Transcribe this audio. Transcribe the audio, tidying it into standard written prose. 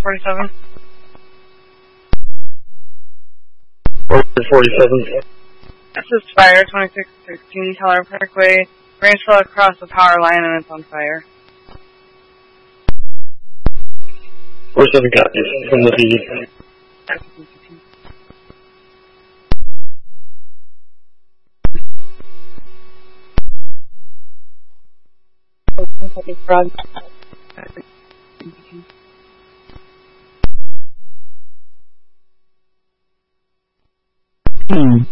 47. Order 47. This is fire 2616 Teller Parkway. Branch fell across the power line and it's on fire. 47 copies from the PD. Copy frog.